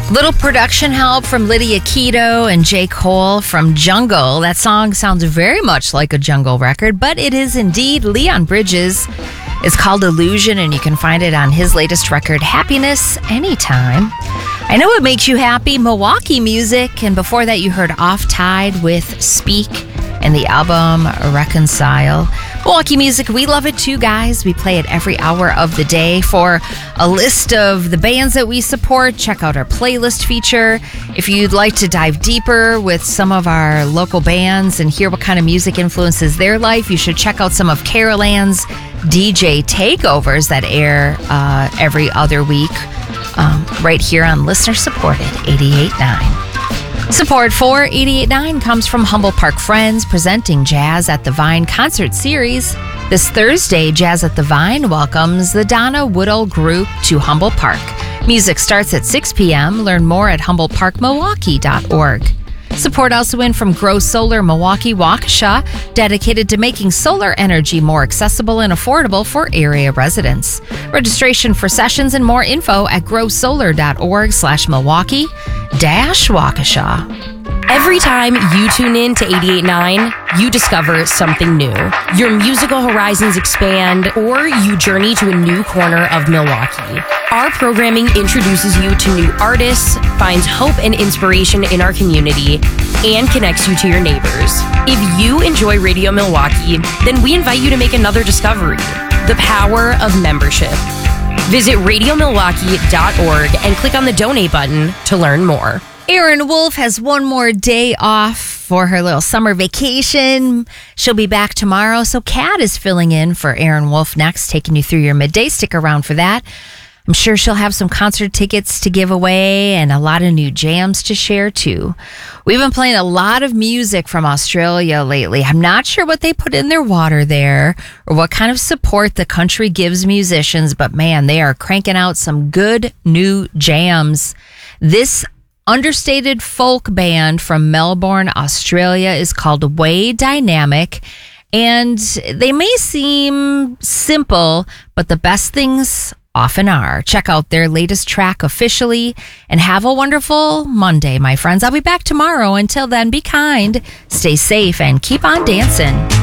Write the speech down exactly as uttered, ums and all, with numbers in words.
Little production help from Lydia Keto and J. Cole from Jungle. That song sounds very much like a Jungle record, but it is indeed Leon Bridges. It's called Illusion, and you can find it on his latest record, Happiness Anytime. I know it makes you happy, Milwaukee music, and before that you heard Off Tide with Speak and the album Reconcile. Milwaukee music, we love it too, guys. We play it every hour of the day. For a list of the bands that we support, check out our playlist feature. If you'd like to dive deeper with some of our local bands and hear what kind of music influences their life, you should check out some of Carol Ann's D J takeovers that air uh, every other week um, right here on listener-supported eighty-eight point nine. Support for eighty-eight point nine comes from Humboldt Park Friends, presenting Jazz at the Vine concert series. This Thursday, Jazz at the Vine welcomes the Donna Woodall Group to Humboldt Park. Music starts at six p.m. Learn more at humboldt park milwaukee dot org. Support also in from Grow Solar Milwaukee Waukesha, dedicated to making solar energy more accessible and affordable for area residents. Registration for sessions and more info at grow solar dot org slash Milwaukee dash Waukesha. Every time you tune in to eighty-eight point nine, you discover something new. Your musical horizons expand, or you journey to a new corner of Milwaukee. Our programming introduces you to new artists, finds hope and inspiration in our community, and connects you to your neighbors. If you enjoy Radio Milwaukee, then we invite you to make another discovery: the power of membership. Visit radio milwaukee dot org and click on the donate button to learn more. Erin Wolf has one more day off for her little summer vacation. She'll be back tomorrow, so Kat is filling in for Erin Wolf next, taking you through your midday. Stick around for that. I'm sure she'll have some concert tickets to give away and a lot of new jams to share too. We've been playing a lot of music from Australia lately. I'm not sure what they put in their water there or what kind of support the country gives musicians, but man, they are cranking out some good new jams. This understated folk band from Melbourne, Australia is called Way Dynamic, and they may seem simple, but the best things often are. Check out their latest track, Officially, and have a wonderful Monday, my friends. I'll be back tomorrow. Until then, be kind, stay safe, and keep on dancing.